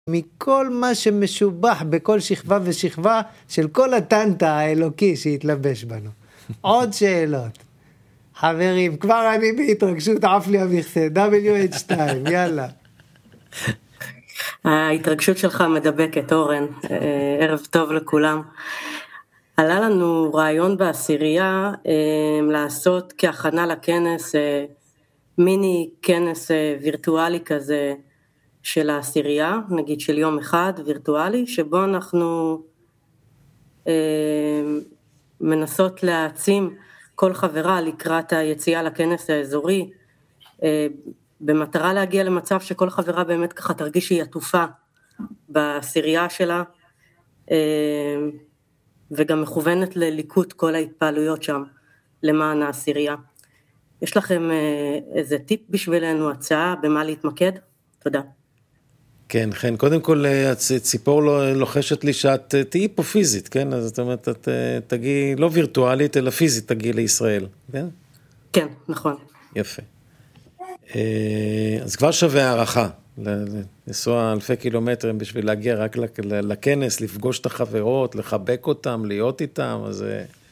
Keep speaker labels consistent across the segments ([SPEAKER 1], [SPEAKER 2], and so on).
[SPEAKER 1] מכל מה שמשובח בכל שכבה ושכבה של כל הטנטה האלוקי שהתלבש בנו. עוד שאלות. חברים, כבר אני בהתרגשות, עף לי המכסה, WH2, יאללה.
[SPEAKER 2] ההתרגשות שלך מדבקת, אורן. ערב טוב לכולם. עלה לנו רעיון בעשירייה לעשות כהכנה לכנס, מיני כנס וירטואלי כזה של העשירייה, נגיד של יום אחד וירטואלי, שבו אנחנו מנסות להעצים כל חברה לקראת היציאה לכנס האזורי, במטרה להגיע למצב שכל חברה באמת ככה תרגיש שהיא עטופה בעשירייה שלה, וגם מכוונת לליקוט כל ההתפעלויות שם למען העשירייה. יש לכם איזה טיפ בשבילנו, הצעה, במה להתמקד? תודה.
[SPEAKER 3] כן, כן, קודם כל ציפור לוחשת לי שאת תהיי פה פיזית, כן? אז זאת אומרת, את תגיעי לא וירטואלית, אלא פיזית תגיעי לישראל, כן?
[SPEAKER 2] כן, נכון.
[SPEAKER 3] יפה. אז כבר שווה הערכה, לנסוע אלפי קילומטרים בשביל להגיע רק לכנס, לפגוש את החברות, לחבק אותם, להיות איתם, אז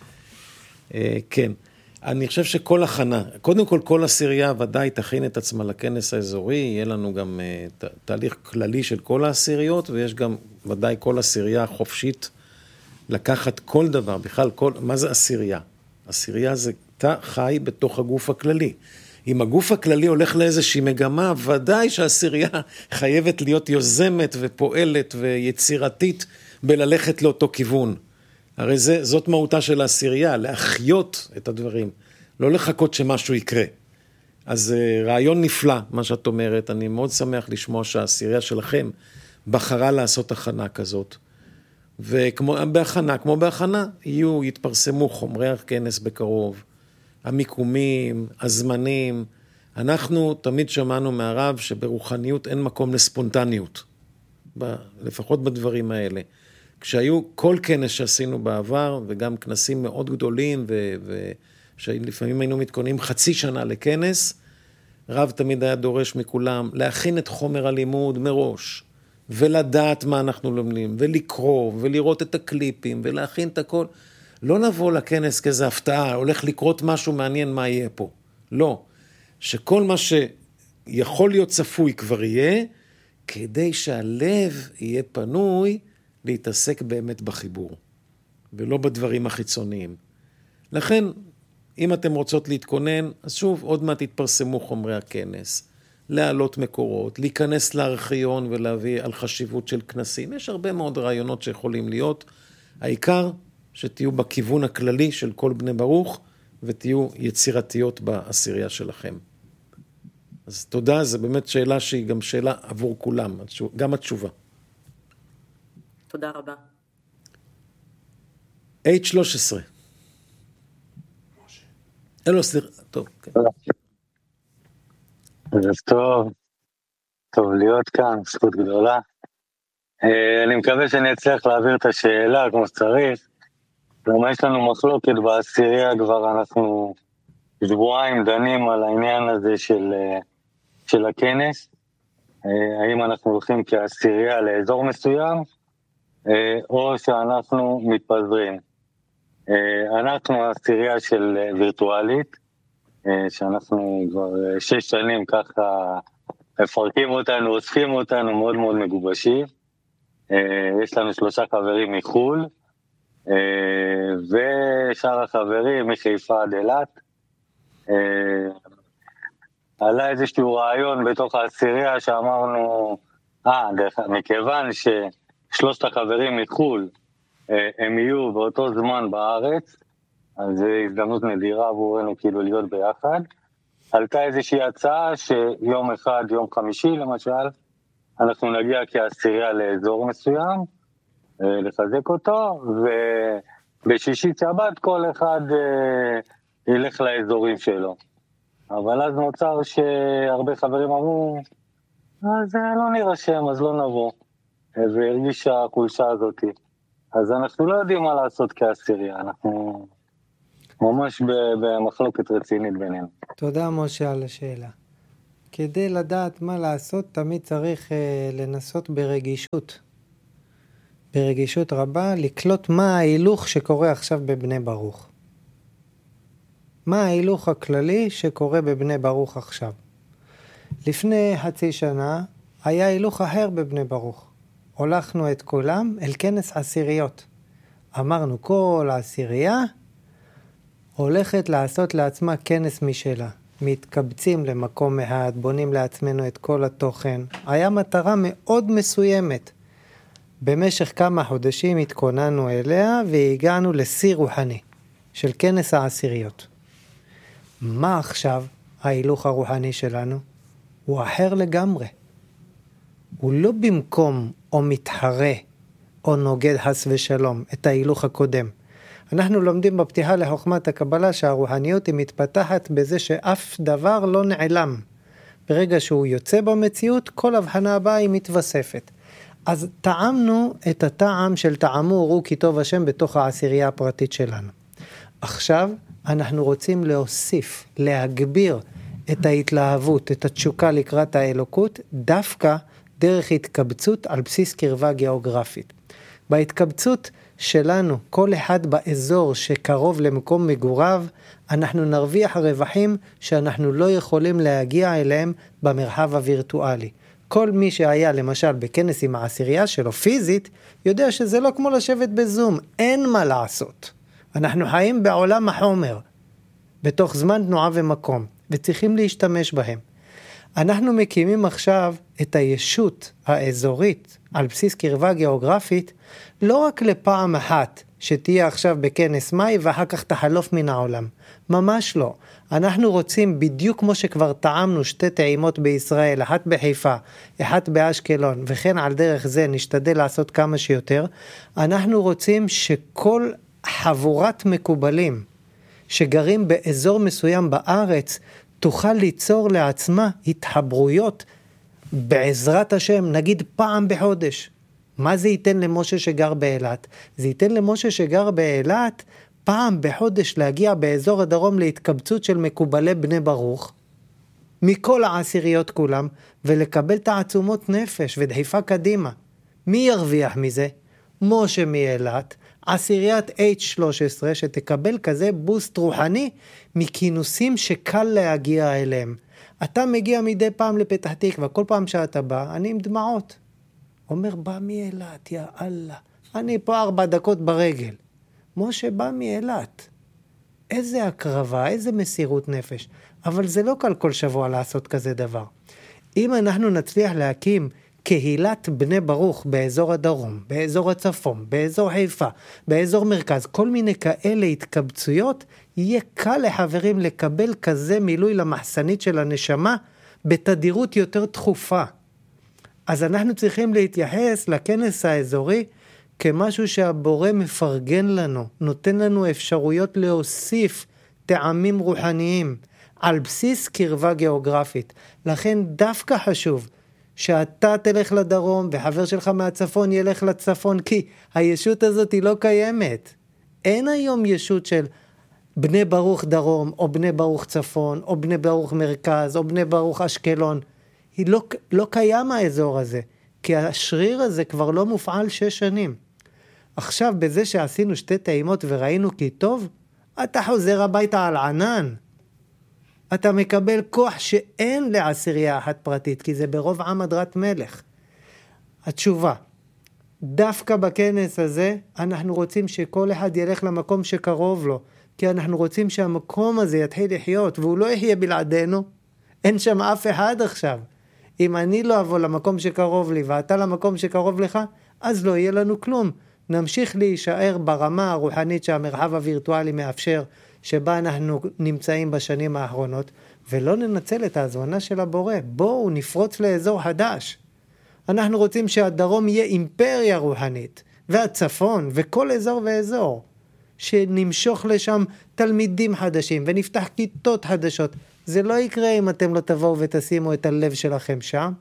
[SPEAKER 3] כן. אני חושב שכל הכנה, קודם כל עשירייה ודאי תכין את עצמה לכנס האזורי, יהיה לנו גם תהליך כללי של כל העשיריות, ויש גם ודאי כל עשירייה חופשית לקחת כל דבר, בכלל מה זה עשירייה? עשירייה זה תא חי בתוך הגוף הכללי. אם הגוף הכללי הולך לאיזושהי מגמה, ודאי שהעשירייה חייבת להיות יוזמת ופועלת ויצירתית בללכת לאותו כיוון. הרי זאת מהותה של העשירייה, להחיות את הדברים, לא לחכות שמשהו יקרה. אז רעיון נפלא, מה שאת אומרת, אני מאוד שמח לשמוע שהעשירייה שלכם בחרה לעשות הכנה כזאת. וכמו בהכנה, יתפרסמו חומרי הכנס בקרוב, המיקומים, הזמנים. אנחנו תמיד שמענו מהרב שברוחניות אין מקום לספונטניות, לפחות בדברים האלה. כשהיו כל כנס שעשינו בעבר, וגם כנסים מאוד גדולים, ושלפעמים היינו מתכוננים חצי שנה לכנס, רב תמיד היה דורש מכולם להכין את חומר הלימוד מראש, ולדעת מה אנחנו לומדים, ולקרוא, ולראות את הקליפים, ולהכין את הכל. לא נבוא לכנס כאיזו הפתעה, הולך לקרות משהו מעניין מה יהיה פה. לא. שכל מה שיכול להיות צפוי כבר יהיה, כדי שהלב יהיה פנוי, להתעסק באמת בחיבור, ולא בדברים החיצוניים. לכן, אם אתם רוצות להתכונן, אז שוב, עוד מעט יתפרסמו חומרי הכנס, להעלות מקורות, להיכנס לארכיון ולהביא על חשיבות של כנסים. יש הרבה מאוד רעיונות שיכולים להיות. העיקר שתהיו בכיוון הכללי של כל בני ברוך, ותהיו יצירתיות בעשירייה שלכם. אז תודה, זו באמת שאלה שהיא גם שאלה עבור כולם, גם התשובה.
[SPEAKER 2] תודה רבה.
[SPEAKER 3] H13. אלו, סליחה, טוב.
[SPEAKER 4] אז טוב להיות כאן, זכות גדולה. אני מקווה שאני אצליח להעביר את השאלה כמו שצריך. למה יש לנו מחלוקת בעשירייה, כבר אנחנו שבועיים דנים על העניין הזה של הכנס. האם אנחנו הולכים כעשירייה לאזור מסוים, או שאנחנו מתפזרים. אנחנו העשירייה של וירטואלית, שאנחנו כבר 6 שנים ככה מפרקים אותנו, אוספים אותנו, מאוד מאוד מגובשים. יש לנו 3 חברים מחול, ושאר החברים מחיפה עד אילת. עלה איזשהו רעיון בתוך העשירייה שאמרנו, מכיוון ש3 החברים מחול, הם יהיו באותו זמן בארץ, אז זו הזדמנות נדירה עבורנו כאילו להיות ביחד. עלתה איזושהי הצעה שיום אחד, יום חמישי למשל, אנחנו נגיע כעשירייה לאזור מסוים, לחזק אותו, ובשישי שבת כל אחד ילך לאזורים שלו. אבל אז נוצר שהרבה חברים אמרו, אז לא נרשם, אז לא נבוא. והרגיש החולשה הזאת. אז אנחנו לא יודעים מה לעשות כעשירייה, אנחנו ממש במחלוקת רצינית בינינו.
[SPEAKER 1] תודה משה על השאלה. כדי לדעת מה לעשות, תמיד צריך לנסות ברגישות רבה, לקלוט מה ההילוך שקורה עכשיו בבני ברוך. מה ההילוך הכללי שקורה בבני ברוך עכשיו? לפני חצי שנה היה הילוך אחר בבני ברוך. הולכנו את כולם אל כנס עשיריות. אמרנו, כל העשירייה הולכת לעשות לעצמה כנס משלה. מתקבצים למקום אחד, בונים לעצמנו את כל התוכן. היה מטרה מאוד מסוימת. במשך כמה חודשים התכוננו אליה והגענו לשיא רוחני של כנס העשיריות. מה עכשיו ההילוך הרוחני שלנו? הוא אחר לגמרי. הוא לא במקום או מתחרה או נוגד חס ושלום את ההילוך הקודם. אנחנו לומדים בפתיחה לחוכמת הקבלה שהרוחניות היא מתפתחת בזה שאף דבר לא נעלם. ברגע שהוא יוצא במציאות, כל הבחנה הבאה היא מתווספת. אז טעמנו את הטעם של טעמו וראו כי טוב השם בתוך העשירייה הפרטית שלנו. עכשיו אנחנו רוצים להוסיף, להגביר את ההתלהבות, את התשוקה לקראת האלוקות, דווקא דרך התקבצות על בסיס קרבה גיאוגרפית. בהתקבצות שלנו, כל אחד באזור שקרוב למקום מגוריו, אנחנו נרוויח רווחים שאנחנו לא יכולים להגיע אליהם במרחב הווירטואלי. כל מי שהיה למשל בכנס עם העשירייה שלו פיזית, יודע שזה לא כמו לשבת בזום, אין מה לעשות. אנחנו חיים בעולם החומר, בתוך זמן תנועה ומקום, וצריכים להשתמש בהם. אנחנו מקימים עכשיו את הישות האזורית על בסיס קרבה גיאוגרפית, לא רק לפעם אחת שתהיה עכשיו בכנס מאי ואחר כך תחלוף מן העולם. ממש לא. אנחנו רוצים בדיוק כמו שכבר טעמנו שתי טעימות בישראל, אחת בחיפה, אחת באשקלון, וכן על דרך זה נשתדל לעשות כמה שיותר. אנחנו רוצים שכל חבורת מקובלים שגרים באזור מסוים בארץ, תוכל ליצור לעצמה התחברויות בעזרת השם, נגיד פעם בחודש. מה זה ייתן למשה שגר באילת? זה ייתן למשה שגר באילת פעם בחודש להגיע באזור הדרום להתקבצות של מקובלי בני ברוך, מכל העשיריות כולם, ולקבל תעצומות נפש ודחיפה קדימה. מי ירוויח מזה? משה מאילת, עשיריית H13 שתקבל כזה בוסט רוחני מכינוסים שקל להגיע אליהם. אתה מגיע מדי פעם לפתח תקווה, כל פעם שאתה בא, אני עם דמעות. אומר, בא מאילת, יא אללה. אני פה 4 דקות ברגל. משה בא מאילת. איזה הקרבה, איזה מסירות נפש. אבל זה לא קל כל שבוע לעשות כזה דבר. אם אנחנו נצליח להקים קהילת בני ברוך באזור הדרום, באזור הצפון, באזור חיפה, באזור מרכז, כל מיני כאלה התקבצויות, יהיה קל לחברים לקבל כזה מילוי למחסנית של הנשמה בתדירות יותר תכופה. אז אנחנו צריכים להתייחס לכנס האזורי כמשהו שהבורא מפרגן לנו, נותן לנו אפשרויות להוסיף טעמים רוחניים על בסיס קרבה גיאוגרפית. לכן דווקא חשוב שאתה תלך לדרום וחבר שלך מהצפון ילך לצפון, כי הישות הזאת היא לא קיימת. אין היום ישות של בני ברוך דרום או בני ברוך צפון או בני ברוך מרכז או בני ברוך אשקלון. היא לא קיים האזור הזה, כי השריר הזה כבר לא מופעל 6 שנים. עכשיו בזה שעשינו 2 טעימות וראינו כי טוב, אתה חוזר הביתה על ענן. אתה מקבל כוח שאין לעשירייה אחת פרטית, כי זה ברוב עם הדרת מלך. התשובה, דווקא בכנס הזה אנחנו רוצים שכל אחד ילך למקום שקרוב לו, כי אנחנו רוצים שהמקום הזה יתחיל לחיות, והוא לא יחיה בלעדינו. אין שם אף אחד עכשיו. אם אני לא אבוא למקום שקרוב לי ואתה למקום שקרוב לך, אז לא יהיה לנו כלום. נמשיך להישאר ברמה הרוחנית שהמרחב הווירטואלי מאפשר, שבה אנחנו נמצאים בשנים האחרונות, ולא ננצל את ההזמנה של הבורא. בואו נפרוץ לאזור חדש. אנחנו רוצים שהדרום יהיה אימפריה רוחנית, והצפון וכל אזור ואזור, שנמשוך לשם תלמידים חדשים ונפתח כיתות חדשות. זה לא יקרה אם אתם לא תבואו ותשימו את הלב שלכם שם.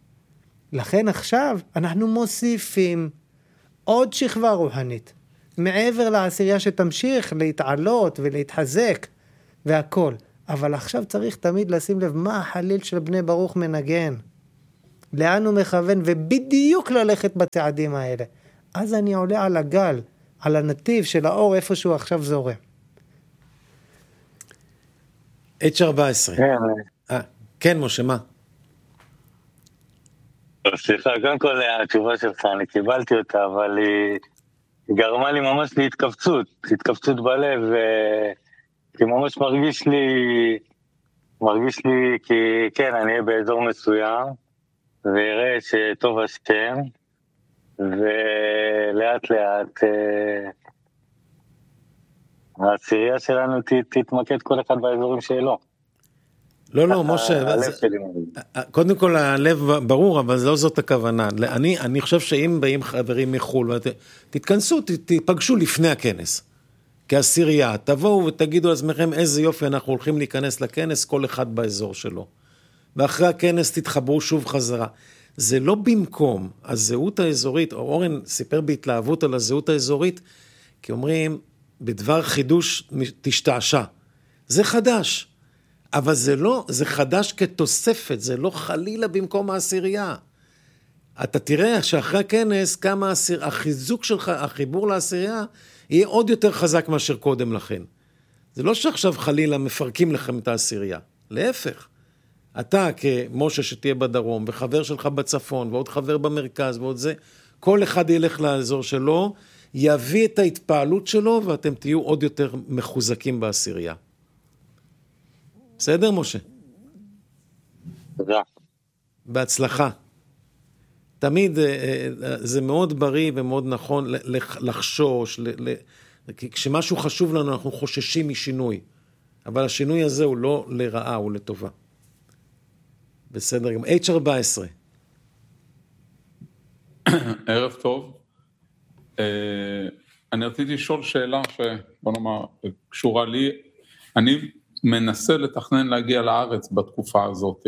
[SPEAKER 1] לכן עכשיו אנחנו מוסיפים עוד שכבה רוחנית, מעבר לעשירייה שתמשיך להתעלות ולהתחזק והכל. אבל עכשיו צריך תמיד לשים לב מה החליל של בני ברוך מנגן. לאן הוא מכוון, ובדיוק ללכת בצעדים האלה. אז אני עולה על הגל, על הנתיב של האור, איפה שהוא עכשיו זורם.
[SPEAKER 3] H14. כן, משה, מה?
[SPEAKER 4] סליחה, קודם כל התשובה שלך, אני קיבלתי אותה, אבל היא גרמה לי ממש להתכווצות בלב, כי ממש מרגיש לי כי כן, אני אהיה באזור מסוים, ויראה שטוב השם, ולאט לאט העשירייה שלנו תתמקד כל אחד באזורים שלו.
[SPEAKER 3] לא, משה, קודם כל הלב ברור, אבל לא זאת הכוונה. אני חושב שאם באים חברים מחול, תתכנסו, תיפגשו לפני הכנס, כעשירייה, תבואו ותגידו לעצמכם איזה יופי אנחנו הולכים להיכנס לכנס, כל אחד באזור שלו. ואחרי הכנס תתחברו שוב חזרה. זה לא במקום הזהות האזורית, אורן סיפר בהתלהבות על הזהות האזורית, כי אומרים, בדבר חידוש תשתעשע. זה חדש. אבל זה חדש כתוספת, זה לא חלילה במקום העשירייה. אתה תראה שאחרי הכנס, כמה החיזוק שלך, החיבור לעשירייה, יהיה עוד יותר חזק מאשר קודם לכן. זה לא שעכשיו חלילה מפרקים לכם את העשירייה. להפך. אתה כמשה שתהיה בדרום, וחבר שלך בצפון, ועוד חבר במרכז, ועוד זה, כל אחד ילך לאזור שלו, יביא את ההתפעלות שלו, ואתם תהיו עוד יותר מחוזקים בעשירייה. בסדר, משה?
[SPEAKER 4] תודה.
[SPEAKER 3] בהצלחה. תמיד זה מאוד בריא ומאוד נכון לחשוש, כשמשהו חשוב לנו אנחנו חוששים משינוי, אבל השינוי הזה הוא לא לרעה, הוא לטובה. בסדר, גם H14.
[SPEAKER 5] ערב טוב. אני רציתי לשאול שאלה שבוא נאמר, קשורה לי, אני מנסה לתכנן להגיע לארץ בתקופה הזאת.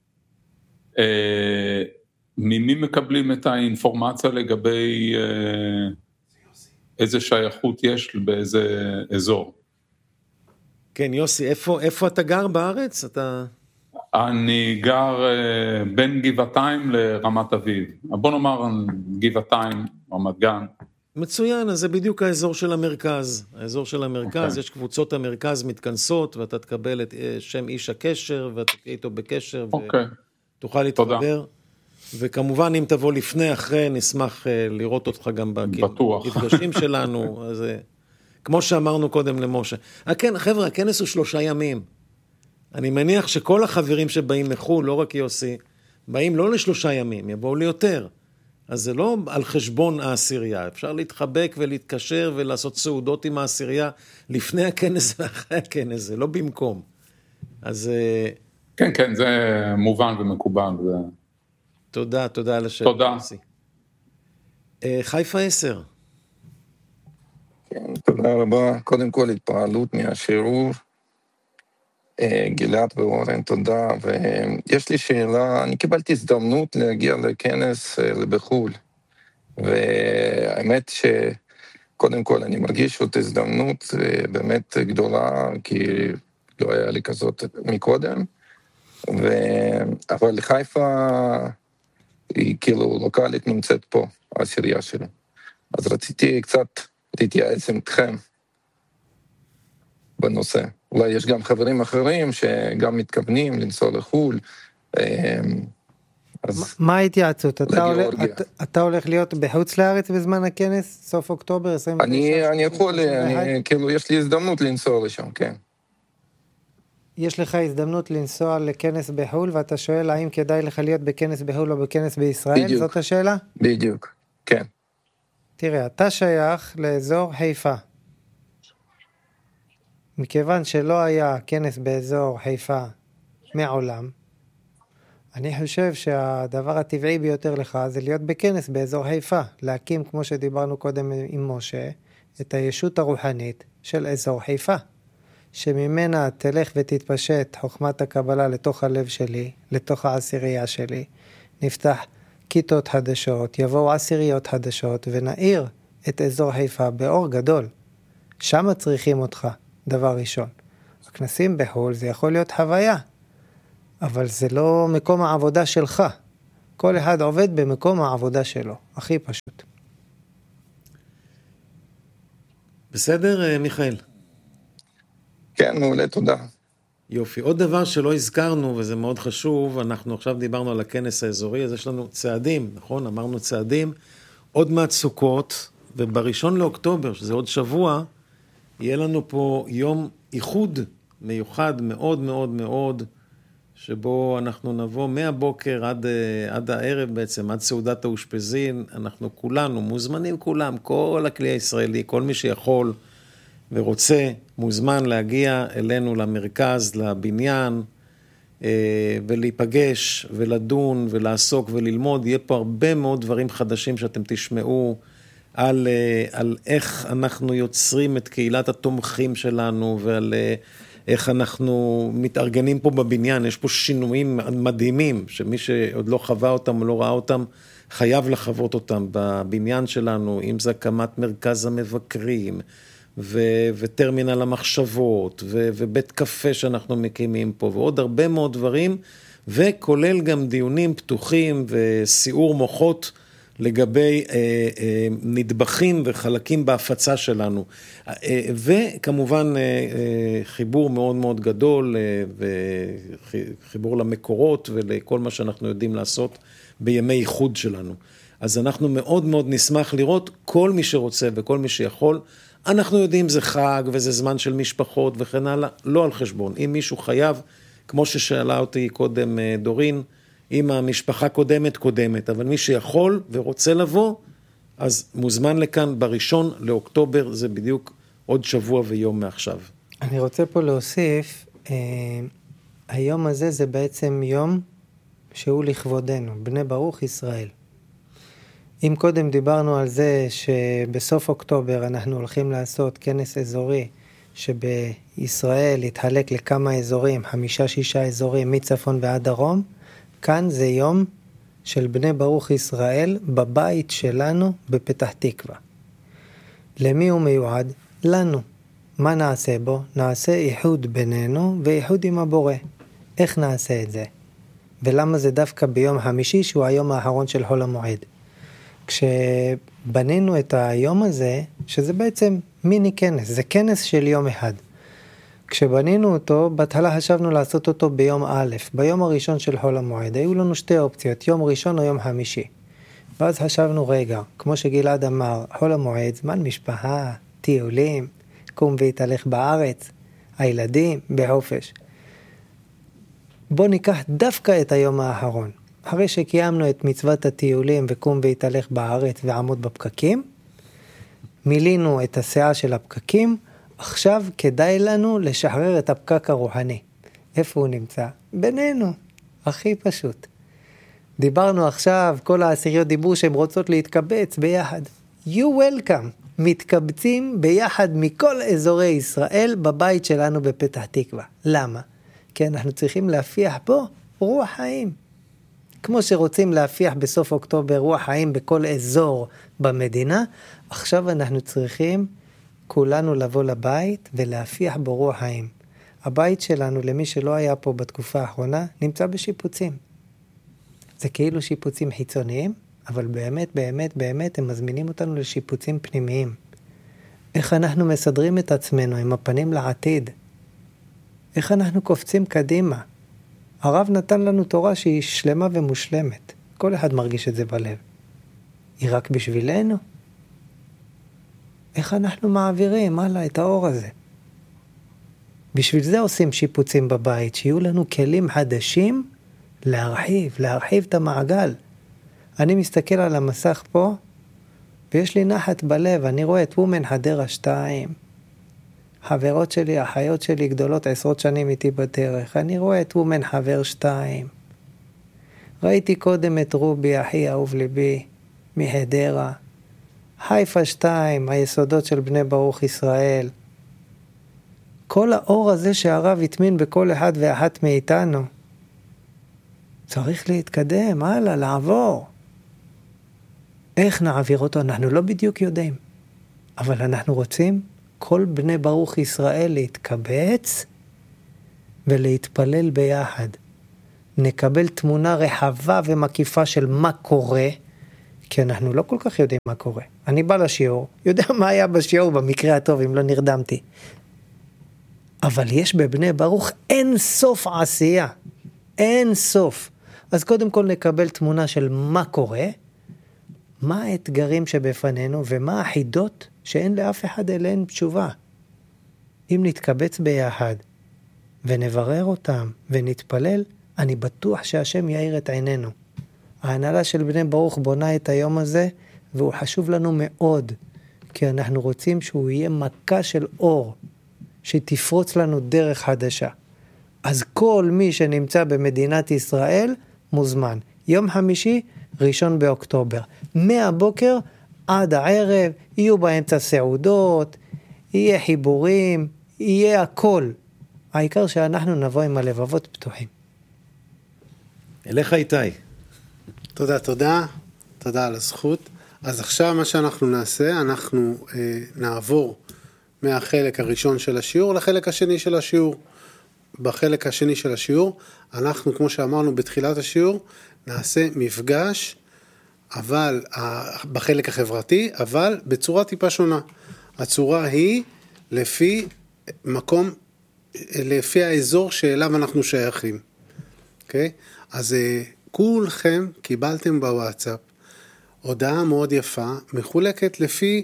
[SPEAKER 5] ממי מקבלים את האינפורמציה לגבי איזה שייכות יש באיזה אזור?
[SPEAKER 3] כן, יוסי, איפה אתה גר בארץ?
[SPEAKER 5] אני גר בין גבעתיים לרמת אביב. בוא נאמר גבעתיים, רמת גן.
[SPEAKER 3] מצוין, אז זה בדיוק האזור של המרכז. האזור של המרכז, יש קבוצות המרכז מתכנסות, ואתה תקבל את שם איש הקשר, ואתה תהיה איתו בקשר, ותוכל להתחבר. וכמובן, אם תבוא לפני, אחרי, נשמח לראות אותך גם במפגשים שלנו. אז, כמו שאמרנו קודם למשה. כן, חבר'ה, הכנס הוא 3 ימים. אני מניח שכל החברים שבאים מחול, לא רק יוסי, באים לא ל3 ימים, יבואו ליותר. אז זה לא על חשבון העשירייה, אפשר להתחבק ולהתקשר ולעשות סעודות עם העשירייה לפני הכנס ואחרי הכנס, זה לא במקום. אז...
[SPEAKER 5] כן, זה מובן ומקובל.
[SPEAKER 3] תודה על השאלה.
[SPEAKER 5] תודה.
[SPEAKER 3] חיפה 10.
[SPEAKER 6] כן, תודה רבה. קודם כל התפעלות מהשיעור. גלעד ואורן, תודה. ויש לי שאלה, אני קיבלתי הזדמנות להגיע לכנס בחול, והאמת שקודם כל אני מרגיש זאת הזדמנות באמת גדולה, כי לא היה לי כזאת מקודם, אבל חיפה היא כאילו לוקלית נמצאת פה, העשירייה שלי. אז רציתי קצת להתייעץ איתכם בנושא. אולי יש גם חברים אחרים שגם מתכוונים לנסוע לחול.
[SPEAKER 1] מה ההתייעצות? אתה הולך להיות בחוץ לארץ בזמן הכנס, סוף אוקטובר 29?
[SPEAKER 6] אני יכול, כאילו יש לי הזדמנות לנסוע לשם, כן.
[SPEAKER 1] יש לך הזדמנות לנסוע לכנס בחול, ואתה שואל האם כדאי לך להיות בכנס בחול או בכנס בישראל? בדיוק. זאת השאלה?
[SPEAKER 6] בדיוק, כן.
[SPEAKER 1] תראה, אתה שייך לאזור חיפה. מכיוון שלא היה כנס באזור חיפה מעולם, אני חושב שהדבר הטבעי ביותר לך זה להיות בכנס באזור חיפה, להקים, כמו שדיברנו קודם עם משה, את הישות הרוחנית של אזור חיפה, שממנה תלך ותתפשט חוכמת הקבלה לתוך הלב שלי, לתוך העשירייה שלי, נפתח כיתות חדשות, יבואו עשיריות חדשות, ונעיר את אזור חיפה באור גדול. שם צריכים אותך. דבר ראשון. הכנסים בחול זה יכול להיות חוויה, אבל זה לא מקום העבודה שלך. כל אחד עובד במקום העבודה שלו, הכי פשוט.
[SPEAKER 3] בסדר, מיכאל?
[SPEAKER 6] כן, מעולה, תודה.
[SPEAKER 3] יופי. עוד דבר שלא הזכרנו, וזה מאוד חשוב, אנחנו עכשיו דיברנו על הכנס האזורי, אז יש לנו צעדים, נכון? אמרנו צעדים, עוד מעט סוכות, ובראשון לאוקטובר, שזה עוד שבוע, יהיה לנו פה יום איחוד מיוחד מאוד מאוד מאוד, שבו אנחנו נבוא מהבוקר עד הערב בעצם, עד סעודת האושפזין, אנחנו כולנו, מוזמנים כולם, כל הכלי הישראלי, כל מי שיכול ורוצה, מוזמן להגיע אלינו למרכז, לבניין, ולהיפגש ולדון ולעסוק וללמוד. יהיה פה הרבה מאוד דברים חדשים שאתם תשמעו על איך אנחנו יוצרים את קהילת התומכים שלנו ועל איך אנחנו מתארגנים פה בבניין. יש פה שינויים מדהימים שמי שעוד לא חווה אותם או לא ראה אותם חייב לחוות אותם בבניין שלנו, אם זה הקמת מרכז המבקרים וטרמינל המחשבות ובית קפה שאנחנו מקימים פה ועוד הרבה מאוד דברים, וכולל גם דיונים פתוחים וסיעור מוחות לגבי נדבכים וחלקים בהפצה שלנו. וכמובן חיבור מאוד מאוד גדול וחיבור למקורות ולכל מה שאנחנו יודעים לעשות בימי ייחוד שלנו. אז אנחנו מאוד מאוד נשמח לראות כל מי שרוצה וכל מי שיכול. אנחנו יודעים זה חג וזה זמן של משפחות וכן הלאה, לא על חשבון. אם מישהו חייב, כמו ששאלה אותי קודם דורין, אם המשפחה קודמת, אבל מי שיכול ורוצה לבוא, אז מוזמן לכאן בראשון לאוקטובר, זה בדיוק עוד שבוע ויום מעכשיו.
[SPEAKER 1] אני רוצה פה להוסיף, היום הזה זה בעצם יום שהוא לכבודנו, בני ברוך ישראל. אם קודם דיברנו על זה שבסוף אוקטובר אנחנו הולכים לעשות כנס אזורי, שבישראל יתחלק לכמה אזורים, 5-6 אזורים מצפון ועד דרום, כאן זה יום של בני ברוך ישראל בבית שלנו בפתח תקווה. למי הוא מיועד? לנו. מה נעשה בו? נעשה איחוד בינינו ואיחוד עם הבורא. איך נעשה את זה? ולמה זה דווקא ביום חמישי שהוא היום האחרון של חול המועד? כשבנינו את היום הזה, שזה בעצם מיני כנס, זה כנס של יום אחד. כשבנינו אותו, בהתחלה חשבנו לעשות אותו ביום א', ביום הראשון של חול המועד. היו לנו שתי אופציות, יום ראשון או יום חמישי. ואז חשבנו, רגע, כמו שגלעד אמר, חול המועד, זמן משפחה, טיולים, קום והתהלך בארץ, הילדים בחופש. בוא ניקח דווקא את היום האחרון. אחרי שקיימנו את מצוות הטיולים וקום והתהלך בארץ ועמוד בפקקים, מילינו את הסעה של הפקקים, עכשיו כדאי לנו לשחרר את הפקק הרוחני. איפה הוא נמצא? בינינו. הכי פשוט. דיברנו עכשיו, כל העשיריות דיברו שהן רוצות להתקבץ ביחד. You welcome. מתקבצים ביחד מכל אזורי ישראל בבית שלנו בפתח תקווה. למה? כי אנחנו צריכים להפיח פה רוח חיים. כמו שרוצים להפיח בסוף אוקטובר רוח חיים בכל אזור במדינה, עכשיו אנחנו צריכים כולנו לבוא לבית ולהפיח בו רוח חיים. הבית שלנו, למי שלא היה פה בתקופה האחרונה, נמצא בשיפוצים. זה כאילו שיפוצים חיצוניים, אבל באמת הם מזמינים אותנו לשיפוצים פנימיים. איך אנחנו מסדרים את עצמנו עם הפנים לעתיד? איך אנחנו קופצים קדימה? הרב נתן לנו תורה שהיא שלמה ומושלמת. כל אחד מרגיש את זה בלב. היא רק בשבילנו? איך אנחנו מעבירים הלאה את האור הזה? בשביל זה עושים שיפוצים בבית, שיהיו לנו כלים חדשים להרחיב את המעגל. אני מסתכל על המסך פה, ויש לי נחת בלב, אני רואה את וומן חדרה 2. חברות שלי, אחיות שלי גדולות 10 שנים איתי בדרך, אני רואה את וומן חבר 2. ראיתי קודם את רובי, אחי אהוב ליבי, מחדרה. חיפה 2, היסודות של בני ברוך ישראל. כל האור הזה שהרב התמין בכל אחד ואחת מאיתנו, צריך להתקדם, הלאה, לעבור. איך נעביר אותו? אנחנו לא בדיוק יודעים. אבל אנחנו רוצים כל בני ברוך ישראל להתקבץ ולהתפלל ביחד. נקבל תמונה רחבה ומקיפה של מה קורה, כי אנחנו לא כל כך יודעים מה קורה. אני בא לשיעור, יודע מה היה בשיעור במקרה הטוב, אם לא נרדמתי. אבל יש בבני ברוך אין סוף עשייה. אין סוף. אז קודם כל נקבל תמונה של מה קורה, מה האתגרים שבפנינו, ומה החידות שאין לאף אחד אליהן תשובה. אם נתקבץ ביחד, ונברר אותם, ונתפלל, אני בטוח שהשם יאיר את עינינו. ההנהלה של בני ברוך בונה את היום הזה, והוא חשוב לנו מאוד, כי אנחנו רוצים שהוא יהיה מכה של אור, שתפרוץ לנו דרך חדשה. אז כל מי שנמצא במדינת ישראל מוזמן. יום חמישי, 1 באוקטובר. מהבוקר עד הערב, יהיו באמצע סעודות, יהיה חיבורים, יהיה הכל. העיקר שאנחנו נבוא עם הלבבות פתוחים.
[SPEAKER 3] אליך איתי.
[SPEAKER 7] תודה על הזכות. אז עכשיו מה שאנחנו נעשה, אנחנו נעבור מהחלק הראשון של השיעור לחלק השני של השיעור. בחלק השני של השיעור, אנחנו כמו שאמרנו בתחילת השיעור, נעשה מפגש, אבל בחלק החברתי, אבל בצורה טיפה שונה. הצורה היא לפי מקום, לפי האזור שאליו אנחנו שייכים. אוקיי? אז כולכם קיבלתם בוואטסאפ הודעה מאוד יפה, מחולקת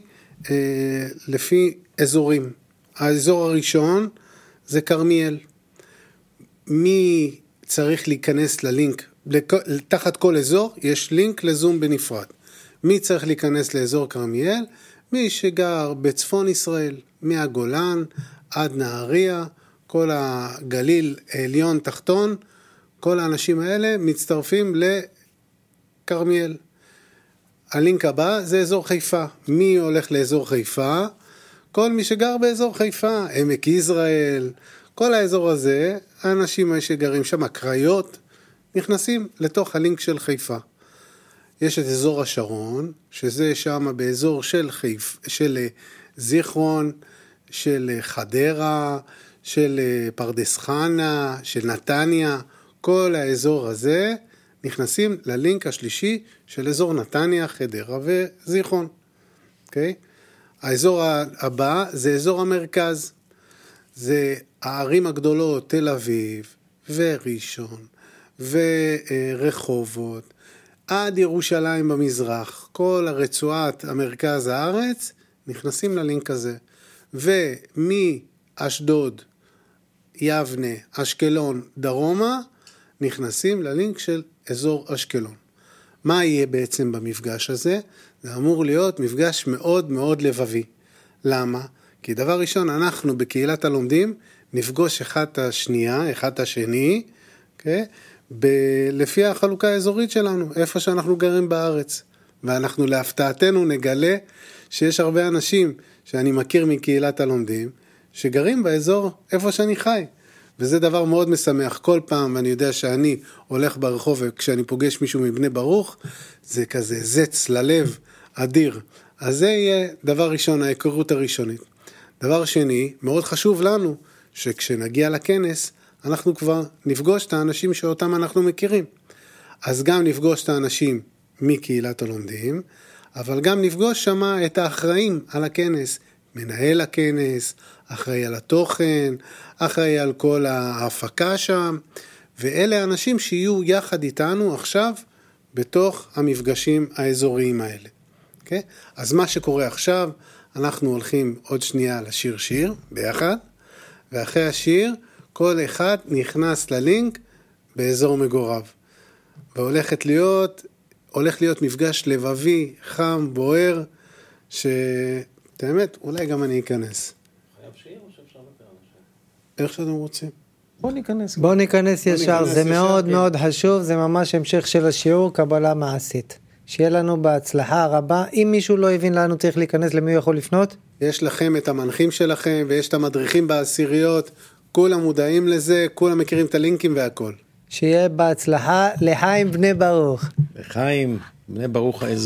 [SPEAKER 7] לפי אזורים. האזור הראשון זה כרמיאל. מי צריך להיכנס ללינק? תחת כל אזור יש לינק לזום בנפרד. מי צריך להיכנס לאזור כרמיאל? מי שגר בצפון ישראל, מהגולן עד נהריה, כל הגליל עליון תחתון, כל האנשים האלה מצטרפים לכרמיאל. הלינק הבא זה אזור חיפה. מי הולך לאזור חיפה? כל מי שגר באזור חיפה, עמק יזרעאל, כל האזור הזה, האנשים שגרים שם, הקריות, נכנסים לתוך הלינק של חיפה. יש את אזור השרון, שזה שם באזור של זיכרון, של חדרה, של פרדס חנה, של נתניה, כל האזור הזה נכנסים ללינק השלישי של אזור נתניה, חדרה וזיכרון. אוקיי? האזור הבא זה אזור המרכז. זה הערים הגדולות, תל אביב וראשון ורחובות, עד ירושלים במזרח, כל הרצועת המרכז הארץ נכנסים ללינק הזה. ומאשדוד, יבנה, אשקלון, דרומה, נכנסים ללינק של אזור אשקלון. מה יהיה בעצם במפגש הזה? זה אמור להיות מפגש מאוד מאוד לבבי. למה? כי דבר ראשון, אנחנו בקהילת הלומדים נפגוש אחד את השני, okay? לפי החלוקה האזורית שלנו, איפה שאנחנו גרים בארץ. ואנחנו להפתעתנו נגלה שיש הרבה אנשים שאני מכיר מקהילת הלומדים, שגרים באזור איפה שאני חי. וזה דבר מאוד משמח. כל פעם אני יודע שאני הולך ברחוב וכשאני פוגש מישהו מבני ברוך, זה כזה זץ ללב אדיר. אז זה יהיה דבר ראשון, ההיכרות הראשונית. דבר שני, מאוד חשוב לנו שכשנגיע לכנס, אנחנו כבר נפגוש את האנשים שאותם אנחנו מכירים. אז גם נפגוש את האנשים מקהילת הלומדים, אבל גם נפגוש שמה את האחראים על הכנס, מנהל הכנס, אחראי על התוכן, אחראי על כל ההפקה שם, ואלה האנשים שיהיו יחד איתנו עכשיו בתוך המפגשים האזוריים האלה. Okay? אז מה שקורה עכשיו, אנחנו הולכים עוד שנייה לשיר שיר ביחד, ואחרי השיר כל אחד נכנס ללינק באזור מגוריו. והולך להיות מפגש לבבי, חם, בוער, שתאמת, אולי גם אני אכנס.
[SPEAKER 3] חייב שיר או שאפשר יותר אנשים?
[SPEAKER 7] איך שאתם רוצים.
[SPEAKER 1] בוא ניכנס ישר, זה מאוד מאוד חשוב, זה ממש המשך של השיעור, קבלה מעשית. שיהיה לנו בהצלחה רבה. אם מישהו לא הבין לנו צריך להיכנס, למי הוא יכול לפנות?
[SPEAKER 7] יש לכם את המנחים שלכם, ויש את המדריכים בעשיריות, כולם מודעים לזה, כולם מכירים את הלינקים והכל.
[SPEAKER 1] שיהיה בהצלחה לחיים בני ברוך.
[SPEAKER 3] לחיים בני ברוך האזור.